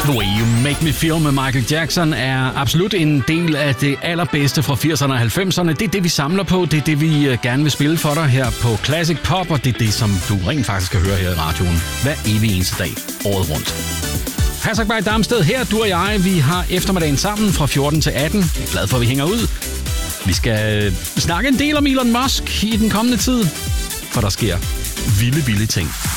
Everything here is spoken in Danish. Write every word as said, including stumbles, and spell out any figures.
The Way You Make Me Feel med Michael Jackson er absolut en del af det allerbedste fra firserne og halvfemserne. Det er det, vi samler på. Det er det, vi gerne vil spille for dig her på Classic Pop, og det er det, som du rent faktisk kan høre her i radioen hver evig eneste dag, året rundt. Hassan Bay Damsted her, du og jeg, vi har eftermiddagen sammen fra fjorten til atten. Jeg er glad for, at vi hænger ud. Vi skal snakke en del om Elon Musk i den kommende tid, for der sker vilde, vilde ting.